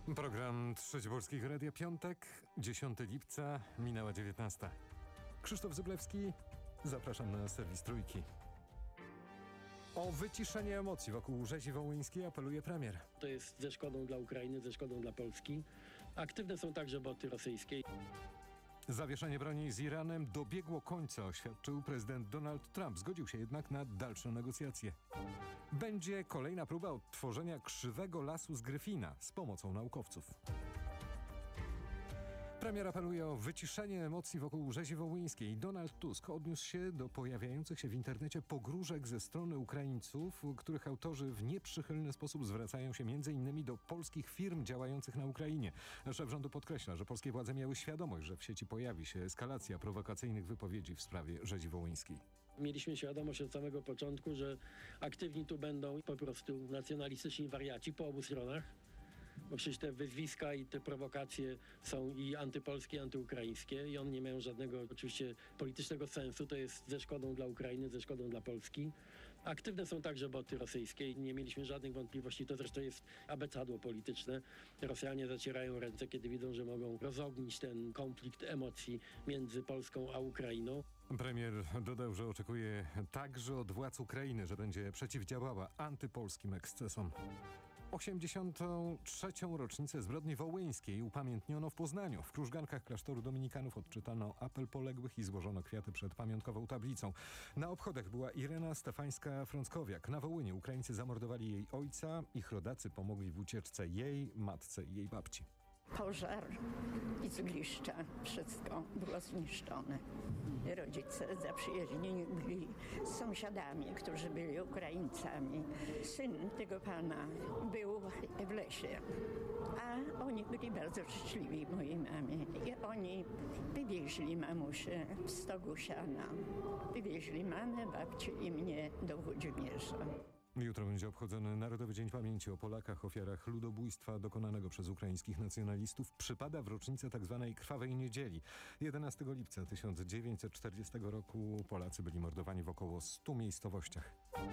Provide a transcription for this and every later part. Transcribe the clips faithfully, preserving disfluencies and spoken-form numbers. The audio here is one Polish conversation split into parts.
Program Trzeci Polskiego Radia, piątek, dziesiątego lipca, minęła dziewiętnasta. Krzysztof Zyblewski, zapraszam na serwis Trójki. O wyciszenie emocji wokół rzezi wołyńskiej apeluje premier. To jest ze szkodą dla Ukrainy, ze szkodą dla Polski. Aktywne są także boty rosyjskie. Zawieszenie broni z Iranem dobiegło końca, oświadczył prezydent Donald Trump. Zgodził się jednak na dalsze negocjacje. Będzie kolejna próba odtworzenia krzywego lasu z Gryfina z pomocą naukowców. Premier apeluje o wyciszenie emocji wokół rzezi wołyńskiej. Donald Tusk odniósł się do pojawiających się w internecie pogróżek ze strony Ukraińców, których autorzy w nieprzychylny sposób zwracają się między innymi do polskich firm działających na Ukrainie. Szef rządu podkreśla, że polskie władze miały świadomość, że w sieci pojawi się eskalacja prowokacyjnych wypowiedzi w sprawie rzezi wołyńskiej. Mieliśmy świadomość od samego początku, że aktywni tu będą po prostu nacjonalistyczni wariaci po obu stronach. Bo przecież te wyzwiska i te prowokacje są i antypolskie, i antyukraińskie i one nie mają żadnego oczywiście politycznego sensu. To jest ze szkodą dla Ukrainy, ze szkodą dla Polski. Aktywne są także boty rosyjskie i nie mieliśmy żadnych wątpliwości. To zresztą jest abecadło polityczne. Rosjanie zacierają ręce, kiedy widzą, że mogą rozognić ten konflikt emocji między Polską a Ukrainą. Premier dodał, że oczekuje także od władz Ukrainy, że będzie przeciwdziałała antypolskim ekscesom. osiemdziesiątą trzecią rocznicę zbrodni wołyńskiej upamiętniono w Poznaniu. W krużgankach klasztoru dominikanów odczytano apel poległych i złożono kwiaty przed pamiątkową tablicą. Na obchodach była Irena Stefańska-Frąckowiak. Na Wołyniu Ukraińcy zamordowali jej ojca, ich rodacy pomogli w ucieczce jej, matce i jej babci. Pożar i zgliszcza, wszystko było zniszczone. Rodzice zaprzyjaźnieni byli z sąsiadami, którzy byli Ukraińcami. Syn tego pana był w lesie, a oni byli bardzo życzliwi mojej mamie. I oni wywieźli mamusię w stogu siana. Wywieźli mamę, babcię i mnie do Włodzimierza. Jutro będzie obchodzony Narodowy Dzień Pamięci o Polakach, ofiarach ludobójstwa dokonanego przez ukraińskich nacjonalistów. Przypada w rocznicę tzw. Krwawej Niedzieli. jedenastego lipca tysiąc dziewięćset czterdziestego roku Polacy byli mordowani w około stu miejscowościach.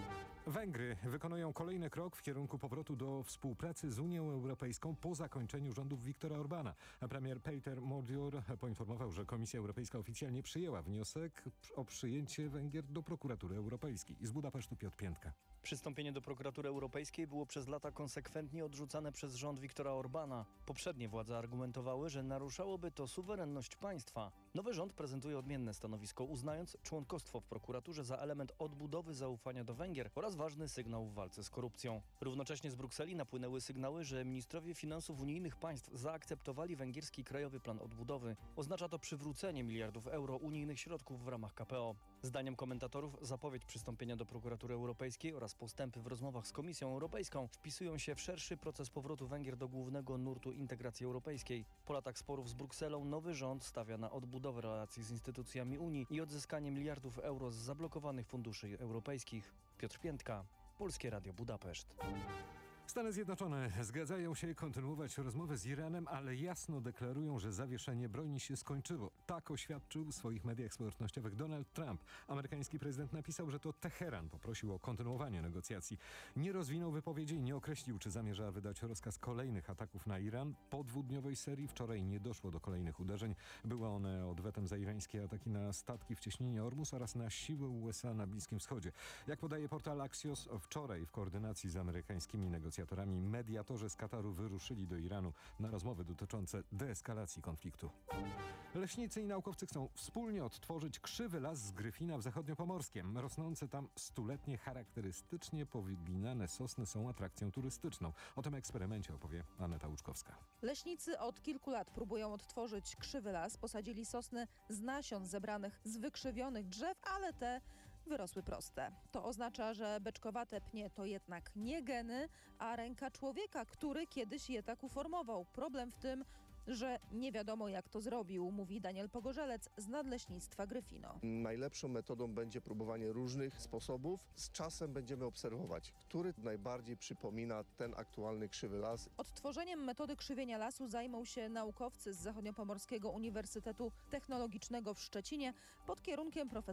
Węgry wykonują kolejny krok w kierunku powrotu do współpracy z Unią Europejską po zakończeniu rządów Viktora Orbána. A premier Péter Mórdyr poinformował, że Komisja Europejska oficjalnie przyjęła wniosek o przyjęcie Węgier do Prokuratury Europejskiej. Z Budapesztu Piotr Piętka. Przystąpienie do Prokuratury Europejskiej było przez lata konsekwentnie odrzucane przez rząd Viktora Orbána. Poprzednie władze argumentowały, że naruszałoby to suwerenność państwa. Nowy rząd prezentuje odmienne stanowisko, uznając członkostwo w prokuraturze za element odbudowy zaufania do Węgier oraz ważny sygnał w walce z korupcją. Równocześnie z Brukseli napłynęły sygnały, że ministrowie finansów unijnych państw zaakceptowali węgierski Krajowy Plan Odbudowy. Oznacza to przywrócenie miliardów euro unijnych środków w ramach K P O. Zdaniem komentatorów zapowiedź przystąpienia do Prokuratury Europejskiej oraz postępy w rozmowach z Komisją Europejską wpisują się w szerszy proces powrotu Węgier do głównego nurtu integracji europejskiej. Po latach sporów z Brukselą nowy rząd stawia na odbudowę relacji z instytucjami Unii i odzyskanie miliardów euro z zablokowanych funduszy europejskich. Piotr Piętka, Polskie Radio Budapeszt. Stany Zjednoczone zgadzają się kontynuować rozmowy z Iranem, ale jasno deklarują, że zawieszenie broni się skończyło. Tak oświadczył w swoich mediach społecznościowych Donald Trump. Amerykański prezydent napisał, że to Teheran poprosił o kontynuowanie negocjacji. Nie rozwinął wypowiedzi i nie określił, czy zamierza wydać rozkaz kolejnych ataków na Iran. Po dwudniowej serii wczoraj nie doszło do kolejnych uderzeń. Były one odwetem za irańskie ataki na statki w cieśninie Ormus oraz na siły U S A na Bliskim Wschodzie. Jak podaje portal Axios, wczoraj w koordynacji z amerykańskimi negocjacjami mediatorzy z Kataru wyruszyli do Iranu na rozmowy dotyczące deeskalacji konfliktu. Leśnicy i naukowcy chcą wspólnie odtworzyć krzywy las z Gryfina w Zachodniopomorskiem. Rosnące tam stuletnie, charakterystycznie powyginane sosny są atrakcją turystyczną. O tym eksperymencie opowie Aneta Łuczkowska. Leśnicy od kilku lat próbują odtworzyć krzywy las. Posadzili sosny z nasion zebranych z wykrzywionych drzew, ale te wyrosły proste. To oznacza, że beczkowate pnie to jednak nie geny, a ręka człowieka, który kiedyś je tak uformował. Problem w tym, że nie wiadomo jak to zrobił, mówi Daniel Pogorzelec z Nadleśnictwa Gryfino. Najlepszą metodą będzie próbowanie różnych sposobów. Z czasem będziemy obserwować, który najbardziej przypomina ten aktualny krzywy las. Odtworzeniem metody krzywienia lasu zajmą się naukowcy z Zachodniopomorskiego Uniwersytetu Technologicznego w Szczecinie pod kierunkiem profesora